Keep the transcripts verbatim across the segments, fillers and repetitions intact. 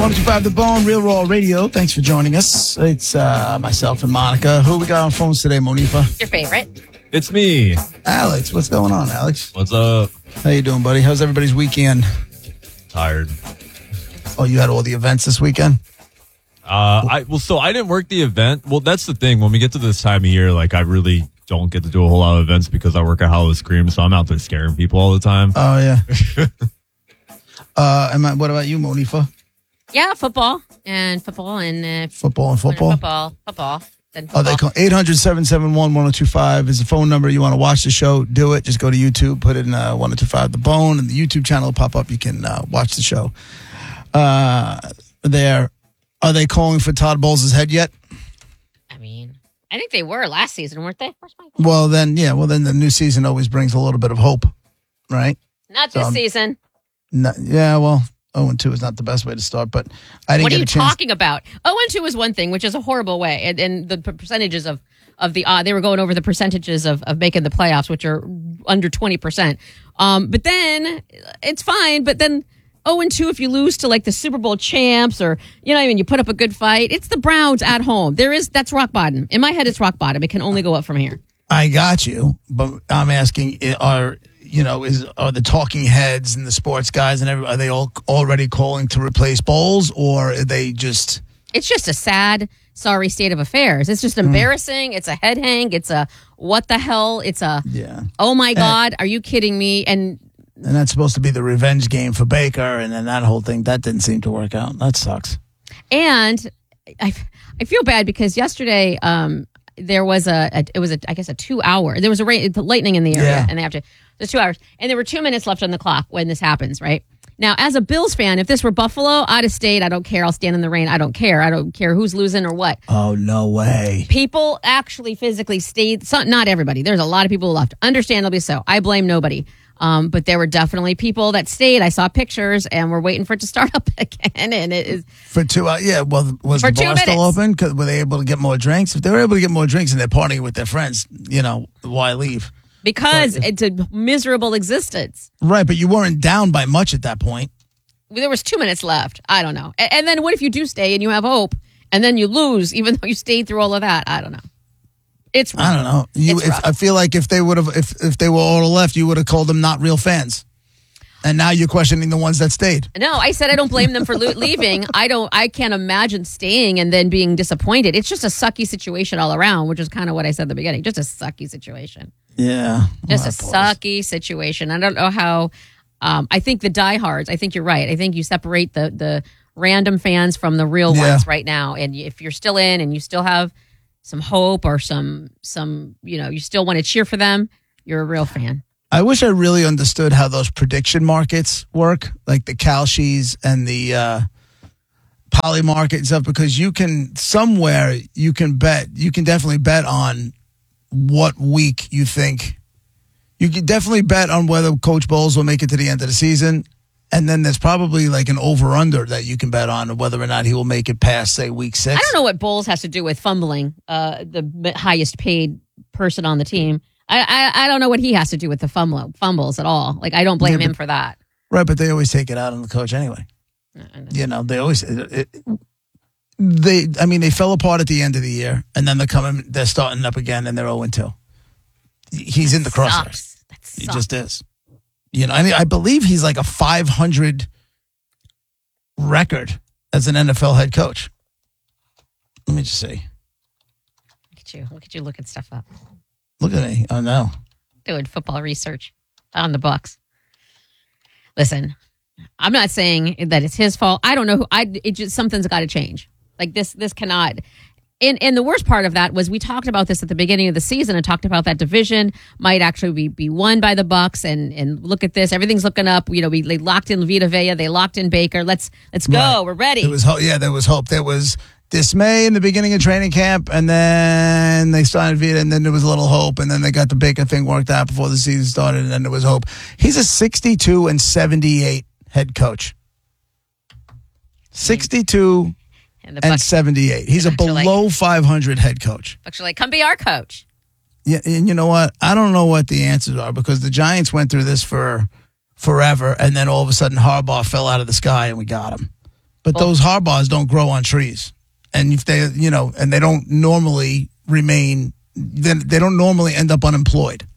one oh two point five The Bone, Real Raw Radio. Thanks for joining us. It's uh, myself and Monica. Who we got on phones today, Monifa? Your favorite. It's me. Alex. What's going on, Alex? What's up? How you doing, buddy? How's everybody's weekend? Tired. Oh, you had all the events this weekend? Uh, I well, so I didn't work the event. Well, that's the thing. When we get to this time of year, like I really don't get to do a whole lot of events because I work at Hollow Scream, so I'm out there scaring people all the time. Oh, yeah. uh, am I, what about you, Monifa? Yeah, football and football and uh, Football and football? football, football. Then Oh, football. they call eight hundred, seven seven one, one oh two five is the phone number. You want to watch the show, do it. Just go to YouTube, put in uh, one oh two five The Bone, and the YouTube channel will pop up. You can uh, watch the show. Uh, there. Are they calling for Todd Bowles' head yet? I mean, I think they were last season, weren't they? Where's my Well, then, yeah. Well, then the new season always brings a little bit of hope, right? Not this Um, season. No, yeah, well, oh and two is not the best way to start, but I didn't What are get you a chance. talking about? Oh and two is one thing, which is a horrible way. And, and the p- percentages of, of the, uh, they were going over the percentages of, of making the playoffs, which are under twenty percent. Um, but then it's fine. But then oh and two, if you lose to like the Super Bowl champs or, you know, I mean, you put up a good fight, it's the Browns at home. There is, that's rock bottom. In my head, it's rock bottom. It can only go up from here. I got you, but I'm asking: Are you know is are the talking heads and the sports guys and everybody, are they all already calling to replace Bowles, or are they just? It's just a sad, sorry state of affairs. It's just embarrassing. It's a head hang. It's a what the hell. It's a Yeah. oh my God, are you kidding me? And And that's supposed to be the revenge game for Baker, and then that whole thing that didn't seem to work out. That sucks. and I, I feel bad because yesterday um, there was a, a it was a I guess a two hour there was a rain, lightning in the area Yeah. and they have to there's two hours and there were two minutes left on the clock when this happens, right? Now, as a Bills fan, if this were Buffalo, I'd have stayed. I don't care. I'll stand in the rain. I don't care. I don't care who's losing or what. Oh no way! People actually physically stayed. Some, not everybody. There's a lot of people who left. Understandably so. I blame nobody. Um, but there were definitely people that stayed. I saw pictures, and we're waiting for it to start up again. And it is For two, uh, yeah. Well, was For the two bar still minutes. open? 'Cause were they able to get more drinks? If they were able to get more drinks and they're partying with their friends, you know, why leave? because it's a miserable existence. Right, but you weren't down by much at that point. There was two minutes left. I don't know. And, and then what if you do stay and you have hope, and then you lose, even though you stayed through all of that? I don't know. It's rough. I don't know. You, It's if, rough. I feel like if they would have, if if they were all left, you would have called them not real fans. And now you're questioning the ones that stayed. No, I said I don't blame them for lo- leaving. I don't. I can't imagine staying and then being disappointed. It's just a sucky situation all around, which is kind of what I said at the beginning. Just a sucky situation. Yeah, Just Well, a I suppose. sucky situation. I don't know how. Um, I think the diehards. I think you're right. I think you separate the the random fans from the real Yeah. ones right now. And if you're still in and you still have some hope or some some you know you still want to cheer for them, you're a real fan. I wish I really understood how those prediction markets work, like the Kalshis and the uh, Poly market and stuff, because you can somewhere you can bet, you can definitely bet on what week you think. You can definitely bet on whether Coach Bowles will make it to the end of the season. And then there's probably like an over-under that you can bet on whether or not he will make it past, say, week six. I don't know what Bowles has to do with fumbling, uh, the highest paid person on the team. I, I I don't know what he has to do with the fumble, fumbles at all. Like, I don't blame Yeah, him but- for that. Right, but they always take it out on the coach anyway. You know, they always it, it, they. I mean, they fell apart at the end of the year, and then they're coming. They're starting up again, and they're zero and two. He's in the crosshairs. Sucks. That He sucks. just is. You know, I mean, I believe he's like a five hundred record as an N F L head coach. Let me just see. Look at you. Look at you looking stuff up. Look at me. Oh no. Doing football research on the Bucks. Listen, I'm not saying that it's his fault. I don't know who. I it just something's got to change. Like this. This cannot. And and the worst part of that was we talked about this at the beginning of the season and talked about that division might actually be, be won by the Bucks. And and look at this, everything's looking up. You know, we they locked in Vita Vea, they locked in Baker. Let's let's go. Right. We're ready. There was hope. Yeah, there was hope. There was dismay in the beginning of training camp, and then they started Vita, and then there was a little hope, and then they got the Baker thing worked out before the season started, and then there was hope. He's a sixty-two and seventy-eight head coach. sixty-two and the and Bucks, seventy-eight. He's a Bucks are like- below five hundred head coach. Bucks are like, come be our coach. Yeah, and you know what? I don't know what the answers are, because the Giants went through this for forever, and then all of a sudden Harbaugh fell out of the sky and we got him. But Well- those Harbaughs don't grow on trees. And if they, you know, and they don't normally remain, then they don't normally end up unemployed.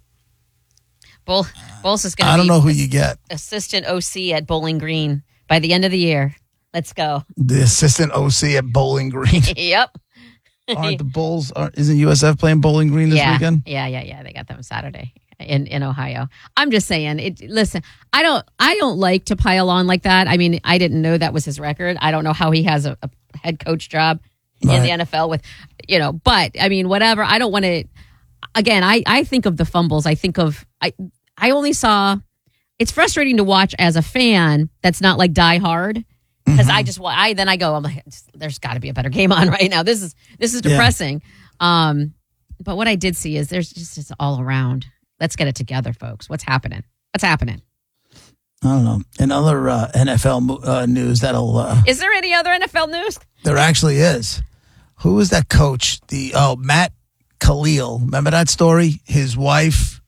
Bull, Bulls is going I to don't be know who you get. assistant O C at Bowling Green by the end of the year. Let's go. The assistant O C at Bowling Green. Yep. Aren't the Bulls, aren't, isn't U S F playing Bowling Green this yeah. weekend? Yeah, yeah, yeah. They got them Saturday in, in Ohio. I'm just saying. It. Listen, I don't. I don't like to pile on like that. I mean, I didn't know that was his record. I don't know how he has a, a head coach job in Right. the N F L with, you know. But I mean, whatever. I don't want to. Again, I I think of the fumbles. I think of I. I only saw. It's frustrating to watch as a fan. That's not like die hard. Because I just, I then I go, I'm like, there's got to be a better game on right now. This is this is depressing. Yeah. Um, but what I did see is there's just it's all around. Let's get it together, folks. What's happening? What's happening? I don't know. In other uh, N F L uh, news, that'll. Uh, Is there any other N F L news? there actually is. Who was that coach? The oh Matt Khalil. Remember that story? His wife.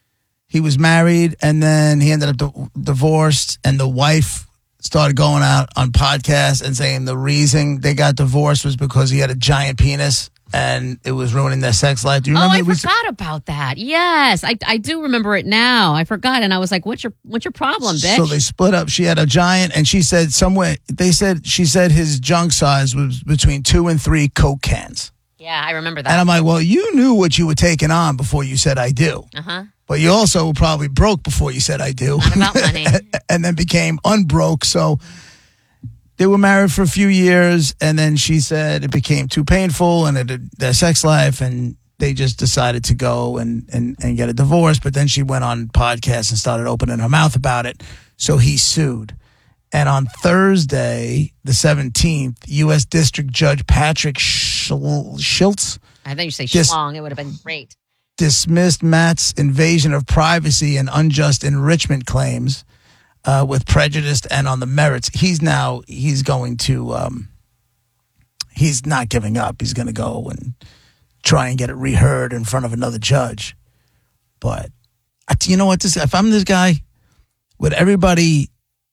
He was married, and then he ended up di- divorced, and the wife started going out on podcasts and saying the reason they got divorced was because he had a giant penis and it was ruining their sex life. Do you Oh, remember? I it was, forgot about that. Yes, I, I do remember it now. I forgot, and I was like, "What's your what's your problem, bitch?" So they split up. She had a giant, and she said somewhere. They said she said his junk size was between two and three Coke cans. yeah, I remember And that. I'm like, well, you knew what you were taking on before you said I do. Uh huh. But you also were probably broke before you said I do. Not about money. And then became unbroke. So they were married for a few years, and then she said it became too painful and it, their sex life, and they just decided to go and, and, and get a divorce. But then she went on podcasts and started opening her mouth about it. So he sued. And on Thursday, the seventeenth, U S District Judge Patrick Schil- Schiltz I think you say Just- schlong. It would have been great. dismissed Matt's invasion of privacy and unjust enrichment claims uh, with prejudice and on the merits. He's now, he's going to, um, he's not giving up. He's going to go and try and get it reheard in front of another judge. But I- you know what? This, if I'm this guy, with everybody,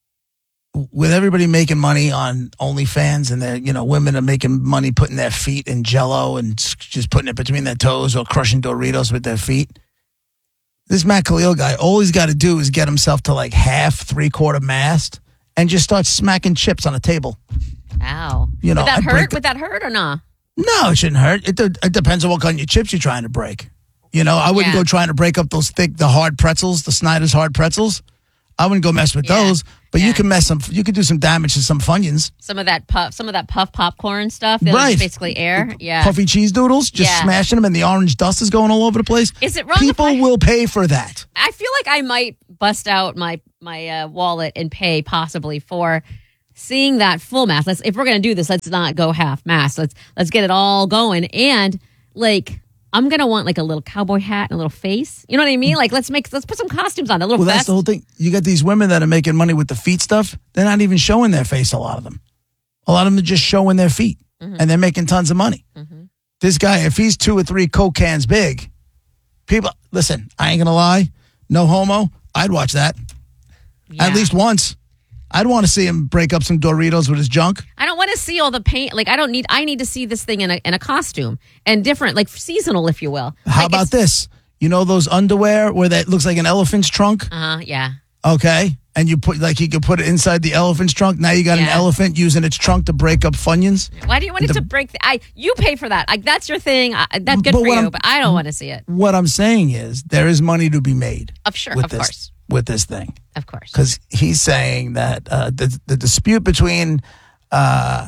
with everybody making money on OnlyFans, and they're, you know, women are making money putting their feet in Jell-O and s- just putting it between their toes or crushing Doritos with their feet. This Matt Khalil guy, all he's got to do is get himself to like half, three quarter mast, and just start smacking chips on a table. Ow. You know, would that I'd hurt? break the- Would that hurt or not? No, it shouldn't hurt. It, de- it depends on what kind of chips you're trying to break. You know, I wouldn't Yeah. go trying to break up those thick, the hard pretzels, the Snyder's hard pretzels. I wouldn't go mess with Yeah. those. But Yeah. you can mess some. You could do some damage to some Funyuns. Some of that puff, some of that puff popcorn stuff. That Right. was basically air. Yeah. Puffy cheese doodles, just Yeah. smashing them, and the orange dust is going all over the place. Is it wrong if People I- will pay for that. I feel like I might bust out my my uh, wallet and pay possibly for seeing that full mass. Let's if we're gonna do this, let's not go half mass. Let's let's get it all going. And like I'm gonna want like a little cowboy hat and a little face. You know what I mean? Like let's make let's put some costumes on. A little Well, that's vest. the whole thing. You got these women that are making money with the feet stuff. They're not even showing their face. A lot of them. A lot of them are just showing their feet, Mm-hmm. and they're making tons of money. This guy, if he's two or three Coke cans big, people listen. I ain't gonna lie. No homo. I'd watch that Yeah. at least once. I'd want to see him break up some Doritos with his junk. I don't want to see all the paint. Like I don't need. I need to see this thing in a in a costume and different, like seasonal, if you will. How Like, about this? You know those underwear where that looks like an elephant's trunk? Uh huh. Yeah. Okay. And you put, like, you could put it inside the elephant's trunk. Now you got an Yeah. elephant using its trunk to break up Funyuns. Why do you want it The- to break? The, I you pay for that. Like that's your thing. I, that's good But for what you. I'm- But I don't want to see it. What I'm saying is there is money to be made Of sure. with Of this, course. with this thing. Of course. Because he's saying that uh, the, the dispute between uh,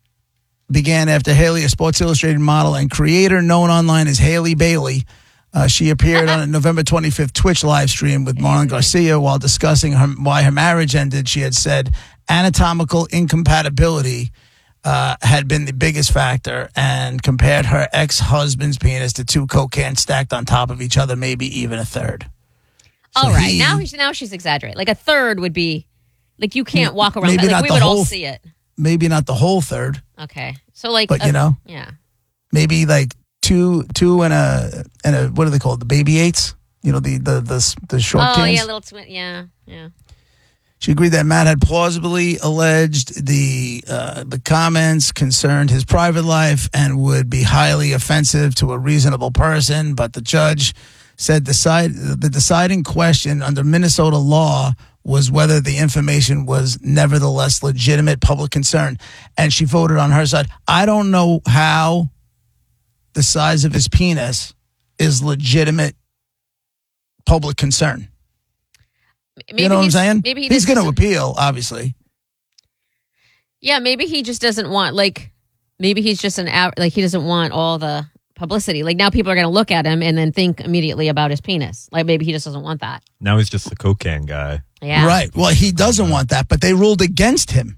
began after Haley, a Sports Illustrated model and creator known online as Haley Bailey. Uh, she appeared on a November twenty-fifth Twitch live stream with Marlon Garcia while discussing her, why her marriage ended. She had said anatomical incompatibility uh, had been the biggest factor and compared her ex-husband's penis to two Coke cans stacked on top of each other, maybe even a third. So All right, he- now now she's exaggerating. Like a third would be, like you can't walk around. Maybe Like not we the would whole- all see it. Maybe not the whole third, Okay, so like, but a- you know, yeah. maybe like two, two and a, and a, what are they called? The baby eights? You know, the, the, the, the short Oh cans? yeah, little twin. Yeah, yeah. She agreed that Matt had plausibly alleged the uh, the comments concerned his private life and would be highly offensive to a reasonable person. But the judge said decide, the deciding question under Minnesota law was whether the information was nevertheless legitimate public concern. And she voted on her side. I don't know how the size of his penis is legitimate public concern. Maybe you know what I'm he's- saying? Maybe he he's just going to doesn't- appeal, obviously. Yeah, maybe he just doesn't want, like, maybe he's just an out, like, he doesn't want all the publicity. Like, now people are going to look at him and then think immediately about his penis. Like, maybe he just doesn't want that. Now he's just the cocaine guy. Yeah. Right. Well, he doesn't want that, but they ruled against him.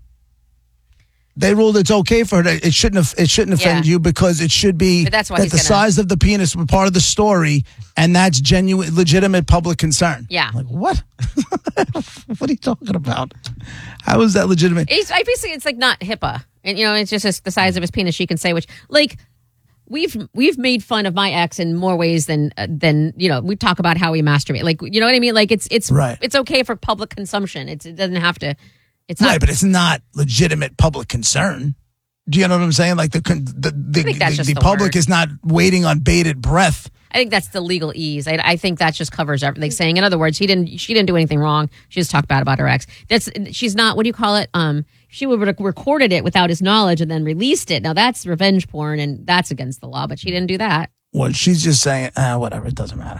They ruled it's okay for her to, it shouldn't have, it shouldn't offend Yeah. you because it should be But that's why that he's the gonna- size of the penis was part of the story, and that's genuine, legitimate public concern. Yeah. Like, what? What are you talking about? How is that legitimate? It's, I basically, it's like not HIPAA. And, you know, it's just his- the size of his penis. She can say which, like, we've we've made fun of my ex in more ways than uh, than you know. We talk about how we masturbate, like, you know what I mean. Like, it's it's Right. it's okay for public consumption. It's, it doesn't have to. It's not. Right, but it's not legitimate public concern. Do you know what I'm saying? Like the con- the the, think that's the, just the the public word. is not waiting on bated breath. I think that's the legal ease. I, I think that just covers everything. Saying, in other words, he didn't. She didn't do anything wrong. She just talked bad about her ex. That's she's not. What do you call it? Um, she would have recorded it without his knowledge and then released it. Now that's revenge porn, and that's against the law. But she didn't do that. Well, she's just saying, ah, whatever. It doesn't matter.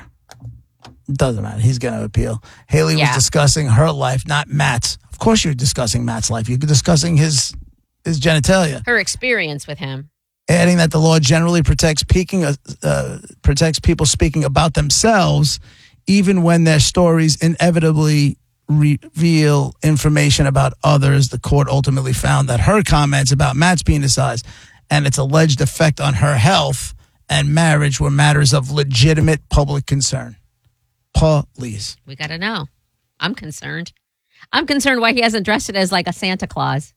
It doesn't matter. He's going to appeal. Haley Yeah. was discussing her life, not Matt's. Of course, you're discussing Matt's life. You're discussing his his genitalia. Her experience with him. Adding that the law generally protects peaking, uh, uh, protects people speaking about themselves, even when their stories inevitably reveal information about others. The court ultimately found that her comments about Matt's penis size and its alleged effect on her health and marriage were matters of legitimate public concern. Police. We got to know. I'm concerned. I'm concerned why he hasn't dressed it as like a Santa Claus.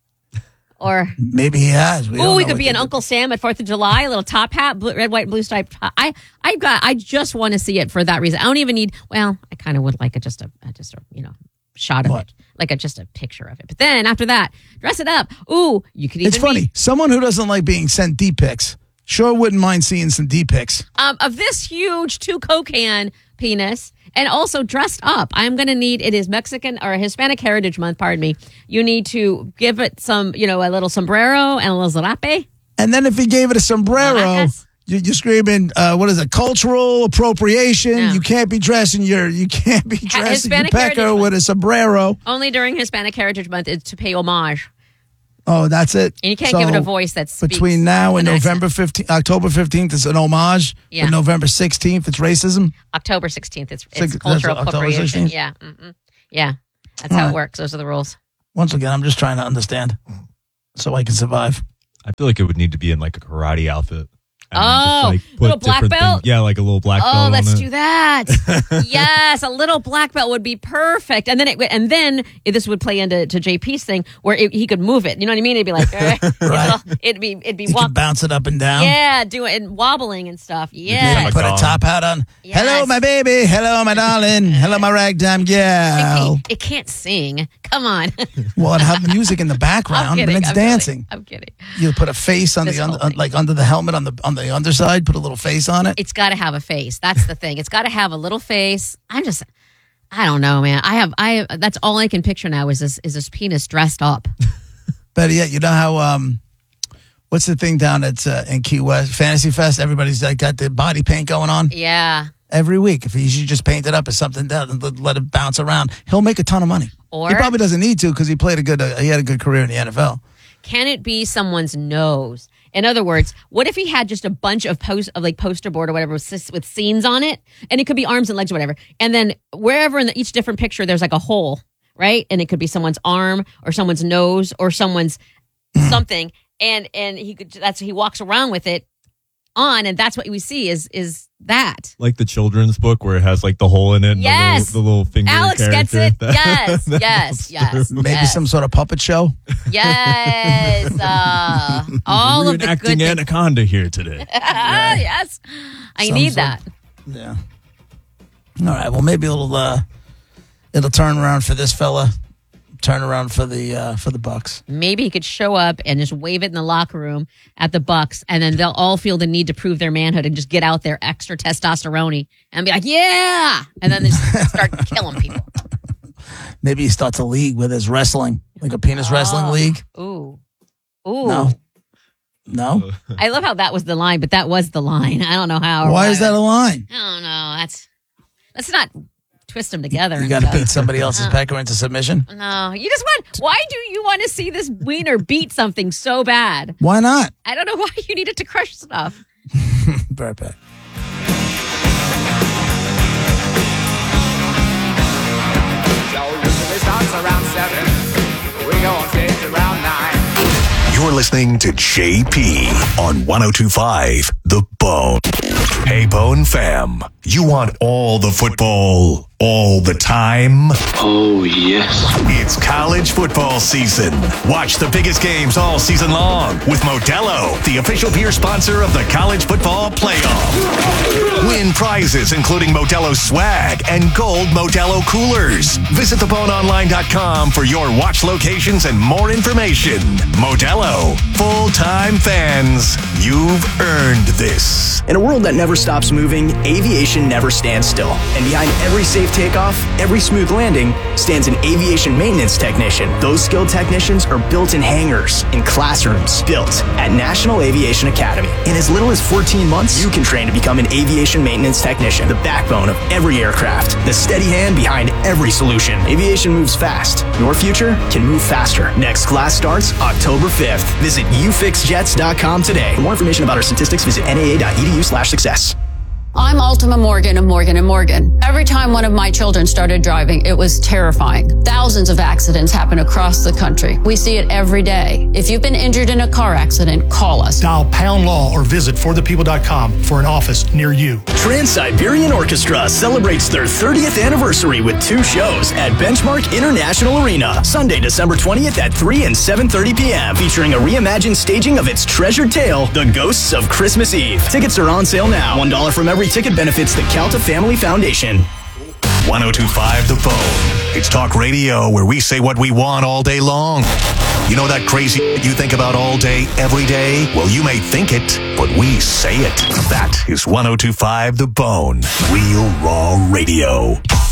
Or, Maybe he has. We oh, don't we know could what be they an did. Uncle Sam at Fourth of July, a little top hat, blue, red, white, blue striped. top. I, I got. I just want to see it for that reason. I don't even need. Well, I kind of would like a just a, a just a you know shot of What? it, like a just a picture of it. But then after that, dress it up. Ooh, you could even It's funny. be, Someone who doesn't like being sent D pics sure wouldn't mind seeing some D pics. um, of this huge two cocaine penis. And also dressed up. I'm going to need, it is Mexican or Hispanic Heritage Month, pardon me. You need to give it some, you know, a little sombrero and a little zarape. And then if he gave it a sombrero, Maracas. you're, you're screaming, uh, what is it, cultural appropriation. Yeah. You can't be dressing your, you can't be dressing your Hispanic pecker Heritage with a sombrero. Only during Hispanic Heritage Month is to pay homage. Oh, that's it. And you can't So give it a voice that speaks between now and an accent. November fifteenth, October fifteenth is an homage. Yeah. But November sixteenth, it's racism. October sixteenth, it's, Six- it's cultural that's October appropriation. sixteenth? Yeah. Mm-mm. Yeah. That's All how right. it works. Those are the rules. Once again, I'm just trying to understand so I can survive. I feel like it would need to be in like a karate outfit. And then Oh, put little black different belt? things- Yeah, like a little black belt. Oh, on let's it. do that. Yes, a little black belt would be perfect. And then it, and then it, this would play into to J P's thing where it, he could move it. You know what I mean? It'd be like, eh, Right. it'd be it'd be You walk, can bounce it up and down. yeah, doing and wobbling and stuff. have Yeah, a Put a gong. top hat on. Yes. Hello, my baby. Hello, my darling. Hello, my ragtime gal. it, it can't sing. Come on. Well, it have music in the I'm background, kidding. and it's I'm dancing. Kidding. I'm kidding. You put a face on This the whole under, thing. like under the helmet on the on the underside. Put a little face on it. It's got to have a face. That's the thing. It's got to have a little face. I'm just, I don't know, man. I have, I. That's all I can picture now is this is this penis dressed up. Better yet, you know how um, what's the thing down at uh, in Key West Fantasy Fest? Everybody's like got the body paint going on Yeah. every week. If he should just paint it up as something down and let- let it bounce around, he'll make a ton of money. Or- he probably doesn't need to because he played a good. Uh, he had a good career in the N F L. Can it be someone's nose? In other words, what if he had just a bunch of post of like poster board or whatever with, s- with scenes on it, and it could be arms and legs or whatever, and then wherever in the, each different picture there's like a hole, right? And it could be someone's arm or someone's nose or someone's something, and and he could that's he walks around with it on, and that's what we see is is that. Like the children's book where it has like the hole in it. And Yes. The little, the little finger. Alex gets character. it. Yes, That yes, was yes. true. Maybe yes. some sort of puppet show. Yes, uh, all of the good Reenacting things. Anaconda here today. Yes, I Some need sort- that. Yeah. All right. Well, maybe it'll uh, it'll turn around for this fella. turnaround for the uh, for the Bucks. Maybe he could show up and just wave it in the locker room at the Bucks, and then they'll all feel the need to prove their manhood and just get out there extra testosterone and be like, yeah, and then they just start killing people. Maybe he starts a league with his wrestling, like a penis oh. wrestling league. Ooh, ooh. No, no. I love how that was the line, but that was the line. I don't know how. Why is that a line? I don't know. That's let's not twist them together. You got to beat somebody else's uh, pecker into submission. No, you just want. Why do you want to see this wiener beat something so bad? Why not? I don't know why you need it to crush stuff. Right back. Around seven, we go on stage around nine. You're listening to J P on one oh two point five The Bone. Hey, Bone fam, you want all the football all the time? Oh, yes. It's college football season. Watch the biggest games all season long with Modelo, the official beer sponsor of the College Football Playoff. Win prizes including Modelo swag and gold Modelo coolers. Visit the bone online dot com for your watch locations and more information. Modelo, full-time fans, you've earned this. In a world that never stops moving, aviation never stands still. And behind every safe takeoff, every smooth landing, stands an aviation maintenance technician. Those skilled technicians are built in hangars, in classrooms, built at National Aviation Academy. In as little as fourteen months, you can train to become an aviation maintenance technician, the backbone of every aircraft, the steady hand behind every solution. Aviation moves fast. Your future can move faster. Next class starts October fifth. Visit u fix jets dot com today. For more information about our statistics, visit N A A dot E D U slash success. I'm Ultima Morgan of Morgan and Morgan. Every time one of my children started driving, it was terrifying. Thousands of accidents happen across the country. We see it every day. If you've been injured in a car accident, call us. Dial pound law or visit for the people dot com for an office near you. Trans-Siberian Orchestra celebrates their thirtieth anniversary with two shows at Benchmark International Arena. Sunday, December twentieth at three and seven thirty p.m. featuring a reimagined staging of its treasured tale, The Ghosts of Christmas Eve. Tickets are on sale now. one dollar from every ticket benefits the Calta Family Foundation. one oh two point five The Bone. It's talk radio where we say what we want all day long. You know that crazy you think about all day, every day? Well, you may think it, but we say it. That is one oh two point five The Bone. Real raw radio.